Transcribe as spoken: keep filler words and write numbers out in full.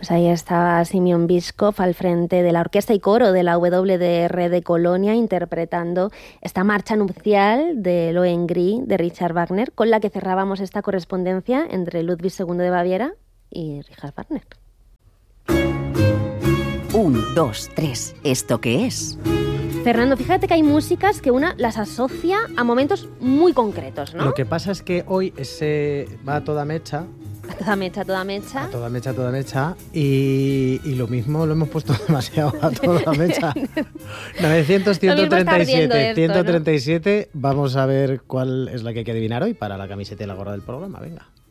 Pues ahí estaba Simeon Biskov al frente de la orquesta y coro de la W D R de Colonia interpretando esta marcha nupcial de Lohengrin de Richard Wagner, con la que cerrábamos esta correspondencia entre Ludwig segundo de Baviera y Richard Wagner. Un, dos, tres. ¿Esto qué es? Fernando, fíjate que hay músicas que una las asocia a momentos muy concretos, ¿no? Lo que pasa es que hoy ese va a toda mecha. A toda mecha, a toda mecha. A toda mecha, a toda mecha. Y, y lo mismo lo hemos puesto demasiado a toda mecha. novecientos, ciento treinta y siete. Esto, ciento treinta y siete. ¿no? Vamos a ver cuál es la que hay que adivinar hoy para la camiseta y la gorra del programa. Venga.